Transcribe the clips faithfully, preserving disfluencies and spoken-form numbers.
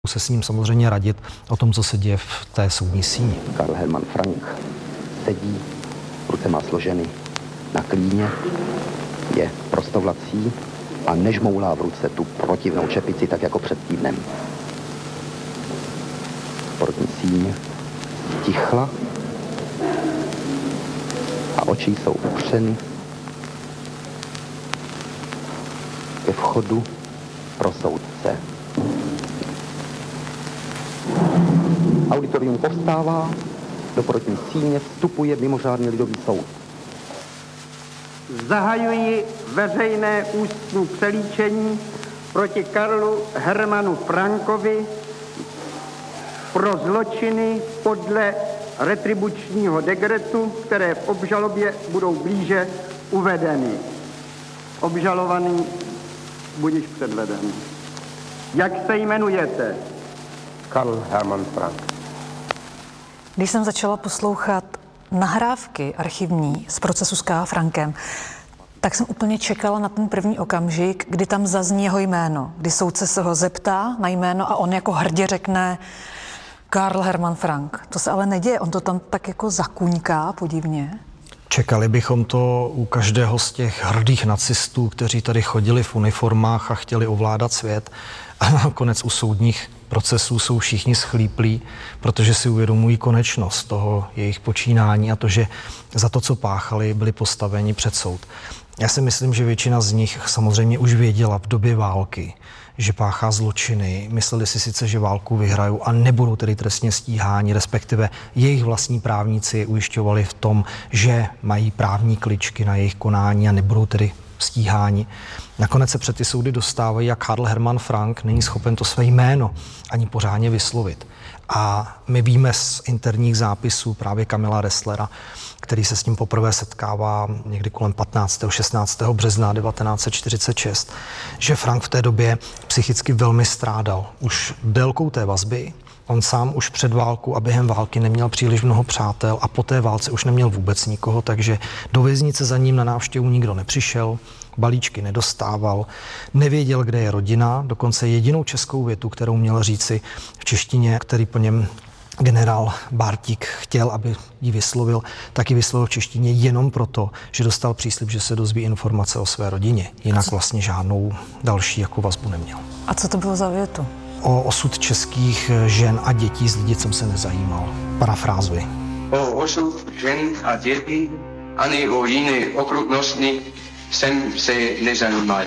se s ním samozřejmě radit o tom, co se děje v té soudní síni. Karl Hermann Frank sedí, ruce má složeny na klíně, je prostovlací a nežmoulá v ruce tu protivnou čepici, tak jako před týdnem. Porotní síň stichla a oči jsou upřeny ke vchodu pro soudce. Auditorium povstává, do porotní síně vstupuje mimořádný lidový soud. Zahajuji veřejné ústní přelíčení proti Karlu Hermannu Frankovi pro zločiny podle retribučního dekretu, které v obžalobě budou blíže uvedeny. Obžalovaný budiž předveden. Jak se jmenujete? Karl Hermann Frank. Když jsem začala poslouchat nahrávky archivní z procesu s K. Frankem, tak jsem úplně čekala na ten první okamžik, kdy tam zazní jeho jméno, kdy soudce se ho zeptá na jméno a on jako hrdě řekne Karl Hermann Frank. To se ale neděje, on to tam tak jako zakuňká podivně. Čekali bychom to u každého z těch hrdých nacistů, kteří tady chodili v uniformách a chtěli ovládat svět. A nakonec u soudních procesů jsou všichni schlíplí, protože si uvědomují konečnost toho jejich počínání a to, že za to, co páchali, byli postaveni před soud. Já si myslím, že většina z nich samozřejmě už věděla v době války, že páchá zločiny. Mysleli si sice, že válku vyhrajou a nebudou tedy trestně stíháni, respektive jejich vlastní právníci je ujišťovali v tom, že mají právní kličky na jejich konání a nebudou tedy stíháni. Nakonec se před ty soudy dostávají, jak Karl Hermann Frank není schopen to své jméno ani pořádně vyslovit. A my víme z interních zápisů právě Kamila Resslera, který se s tím poprvé setkává někdy kolem patnáctého šestnáctého března devatenáct set čtyřicet šest, že Frank v té době psychicky velmi strádal. Už délkou té vazby, on sám už před válkou a během války neměl příliš mnoho přátel a po té válce už neměl vůbec nikoho, takže do věznice za ním na návštěvu nikdo nepřišel, balíčky nedostával, nevěděl, kde je rodina, dokonce jedinou českou větu, kterou měl říci v češtině, který po něm generál Bártík chtěl, aby ji vyslovil, tak ji vyslovil v češtině jenom proto, že dostal příslib, že se dozví informace o své rodině. Jinak vlastně žádnou další jako vazbu neměl. A co to bylo za větu? O osud českých žen a dětí z lidí jsem se nezajímal. Parafrázuji. O osud žen a dětí ani o jiné okrutnosti jsem se nezajímal.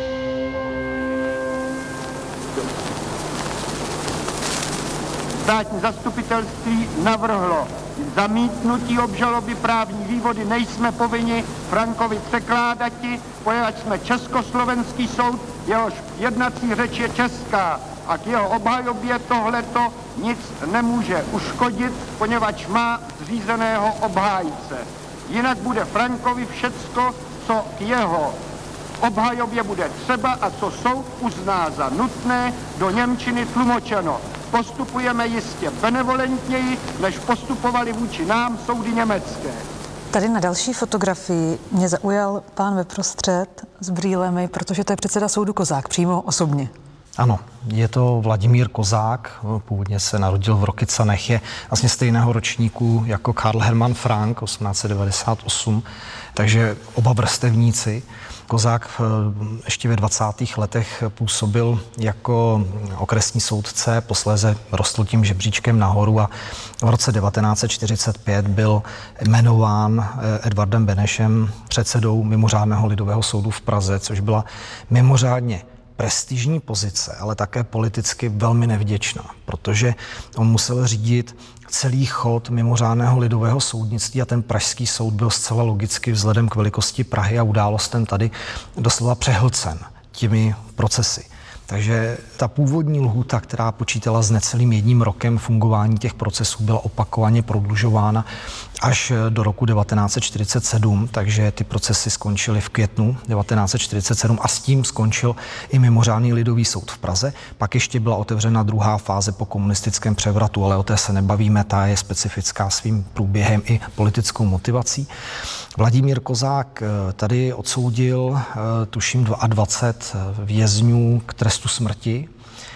Státní zastupitelství navrhlo zamítnutí obžaloby, právní vývody nejsme povinni Frankovi překládati, poněvadž jsme Československý soud, jehož jednací řeč je česká a k jeho obhajobě tohleto nic nemůže uškodit, poněvadž má zřízeného obhájce. Jinak bude Frankovi všecko, co k jeho obhajobě bude třeba a co soud uzná za nutné, do němčiny tlumočeno. Postupujeme jistě benevolentněji, než postupovali vůči nám soudy německé. Tady na další fotografii mě zaujal pán veprostřed s brýlemi, protože to je předseda soudu Kozák, přímo osobně. Ano, je to Vladimír Kozák, původně se narodil v Rokycanech, je vlastně stejného ročníku jako Karl Hermann Frank, osmnáct set devadesát osm, takže oba vrstevníci. Kozák ještě ve dvacátých letech působil jako okresní soudce, posléze rostl tím žebříčkem nahoru a v roce devatenáct set čtyřicet pět byl jmenován Edvardem Benešem předsedou mimořádného lidového soudu v Praze, což byla mimořádně prestižní pozice, ale také politicky velmi nevděčná, protože on musel řídit celý chod mimořádného lidového soudnictví a ten pražský soud byl zcela logicky vzhledem k velikosti Prahy a událostem tady doslova přehlcen těmi procesy. Takže ta původní lhůta, která počítala s necelým jedním rokem fungování těch procesů, byla opakovaně prodlužována až do roku devatenáct set čtyřicet sedm, takže ty procesy skončily v květnu devatenáct set čtyřicet sedm a s tím skončil i mimořádný lidový soud v Praze. Pak ještě byla otevřena druhá fáze po komunistickém převratu, ale o té se nebavíme, ta je specifická svým průběhem i politickou motivací. Vladimír Kozák tady odsoudil, tuším, dvacet dva vězňů k trestu smrti.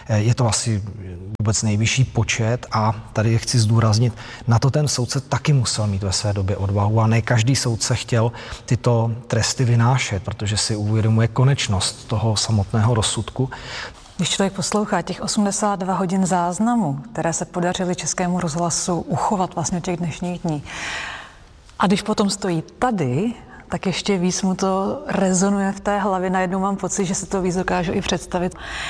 Je to asi vůbec nejvyšší počet a tady chci zdůraznit, na to ten soudce taky musel mít ve své době odvahu a ne každý soudce chtěl tyto tresty vynášet, protože si uvědomuje konečnost toho samotného rozsudku. Když člověk poslouchá těch osmdesát dva hodin záznamů, které se podařily Českému rozhlasu uchovat vlastně těch dnešních dní, a když potom stojí tady, tak ještě víc mu to rezonuje v té hlavě. Najednou mám pocit, že si to víc dokážu i představit.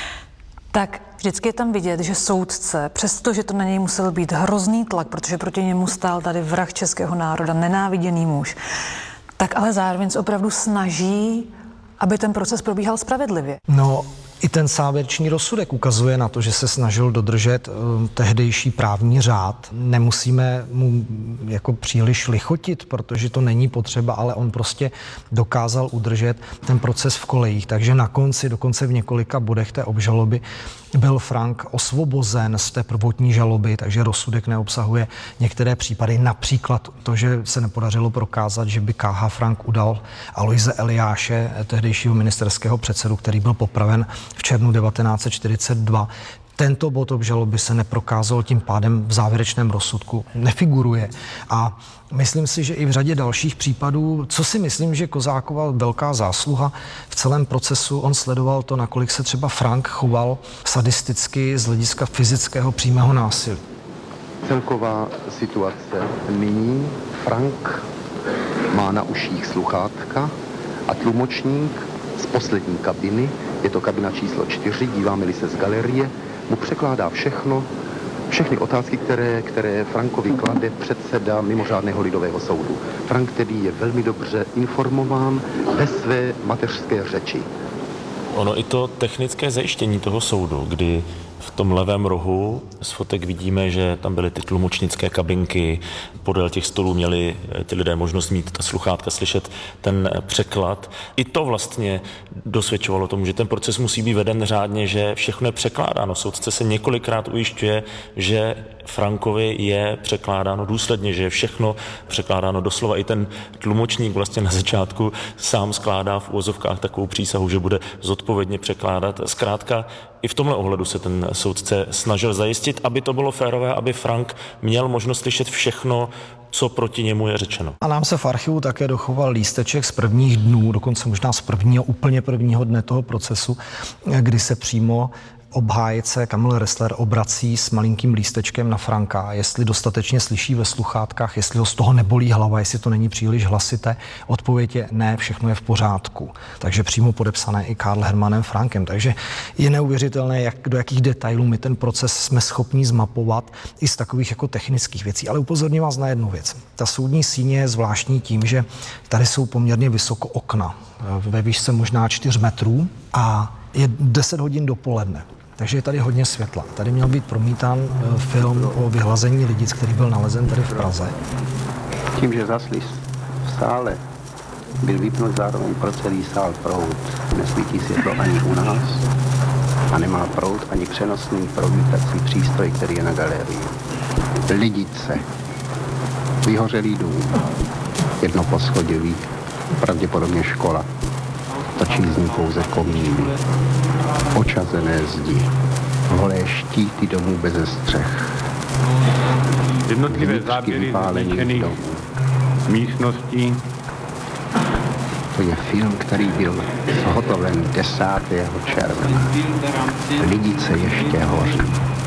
Tak vždycky je tam vidět, že soudce, přestože to na něj musel být hrozný tlak, protože proti němu stál tady vrah českého národa, nenáviděný muž, tak ale zároveň se opravdu snaží, aby ten proces probíhal spravedlivě. No, i ten závěrečný rozsudek ukazuje na to, že se snažil dodržet uh, tehdejší právní řád. Nemusíme mu jako příliš lichotit, protože to není potřeba, ale on prostě dokázal udržet ten proces v kolejích. Takže na konci, dokonce v několika bodech té obžaloby, byl Frank osvobozen z té prvotní žaloby, takže rozsudek neobsahuje některé případy, například to, že se nepodařilo prokázat, že by K H. Frank udal Aloise Eliáše, tehdejšího ministerského předsedu, který byl popraven v červnu devatenáct set čtyřicet dva. Tento bod obžaloby se neprokázal, tím pádem v závěrečném rozsudku nefiguruje. A myslím si, že i v řadě dalších případů, co si myslím, že Kozákova velká zásluha v celém procesu, on sledoval to, nakolik se třeba Frank choval sadisticky z hlediska fyzického přímého násilí. Celková situace nyní: Frank má na uších sluchátka a tlumočník z poslední kabiny, je to kabina číslo čtyři, díváme-li se z galerie, mu překládá všechno, všechny otázky, které, které Frankovi klade předseda mimořádného lidového soudu. Frank tedy je velmi dobře informován ve své mateřské řeči. Ono i to technické zajištění toho soudu, kdy v tom levém rohu z fotek vidíme, že tam byly ty tlumočnické kabinky, podél těch stolů měli ty lidé možnost mít ta sluchátka, slyšet ten překlad. I to vlastně dosvědčovalo tomu, že ten proces musí být veden řádně, že všechno je překládáno. Soudce se několikrát ujišťuje, že Frankovi je překládáno důsledně, že je všechno překládáno doslova. I ten tlumočník vlastně na začátku sám skládá v uvozovkách takovou přísahu, že bude zodpovědně překládat. Zkrátka i v tomhle ohledu se ten soudce snažil zajistit, aby to bylo férové, aby Frank měl možnost slyšet všechno, co proti němu je řečeno. A nám se v archivu také dochoval lísteček z prvních dnů, dokonce možná z prvního, úplně prvního dne toho procesu, kdy se přímo obhájce Kamil Ressler obrací s malinkým lístečkem na Franka, jestli dostatečně slyší ve sluchátkách, jestli ho z toho nebolí hlava, jestli to není příliš hlasité. Odpověď je ne, všechno je v pořádku. Takže přímo podepsané i Karl Hermannem Frankem. Takže je neuvěřitelné, jak, do jakých detailů my ten proces jsme schopni zmapovat i z takových jako technických věcí. Ale upozorním vás na jednu věc. Ta soudní síně je zvláštní tím, že tady jsou poměrně vysoko okna, ve výšce možná čtyři metrů a je deset hodin dopoledne. Takže je tady hodně světla. Tady měl být promítán uh, film o vyhlazení Lidic, který byl nalezen tady v Praze. Tím, že zasli v sále, byl vypnut zároveň pro celý sál proud. Nesvítí světlo ani u nás a nemá proud ani přenosný promítací přístroj, který je na galerii. Lidice, vyhořelý dům, jednoposchodový, pravděpodobně škola. Točí z ní pouze komíny, očazené zdi, holé štíty domů beze střech. Jednotlivé záběry zničených místností. To je film, který byl zhotoven desátého června. Lidice ještě hoří.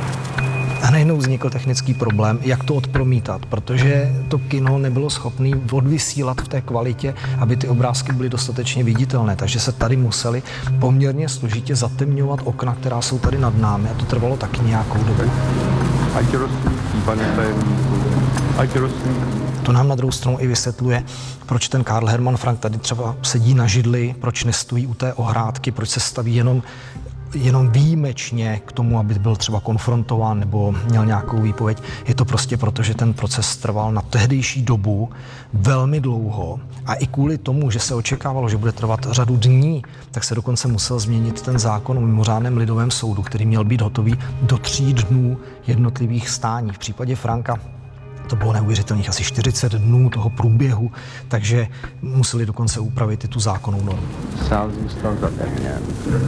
A najednou vznikl technický problém, jak to odpromítat, protože to kino nebylo schopné odvysílat v té kvalitě, aby ty obrázky byly dostatečně viditelné. Takže se tady museli poměrně složitě zatemňovat okna, která jsou tady nad námi, a to trvalo taky nějakou dobu. Ať rozsvítí, pane tajemníku, ať rozsvítí. To nám na druhou stranu i vysvětluje, proč ten Karl Hermann Frank tady třeba sedí na židli, proč nestojí u té ohrádky, proč se staví jenom jenom výjimečně k tomu, aby byl třeba konfrontován nebo měl nějakou výpověď. Je to prostě proto, že ten proces trval na tehdejší dobu velmi dlouho a i kvůli tomu, že se očekávalo, že bude trvat řadu dní, tak se dokonce musel změnit ten zákon o mimořádném lidovém soudu, který měl být hotový do tří dnů jednotlivých stání. V případě Franka To bylo neuvěřitelných asi čtyřicet dnů toho průběhu, takže museli dokonce upravit i tu zákonnou normu. Sál zůstal zatemněn.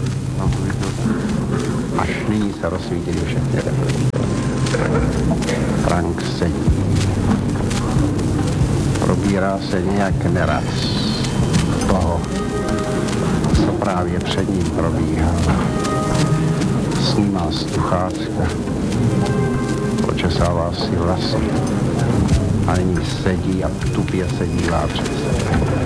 Až nyní se rozsvítili všechny reflektory. Frank sedí. Probírá se nějak nerad toho, co právě před ním probíhá. Snímá sluchátka, počesává si vlasy a nyní sedí a tupě se dívá před sebe.